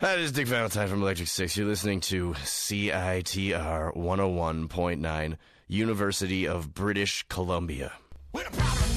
That is Dick Valentine from Electric Six. You're listening to CITR 101.9, University of British Columbia.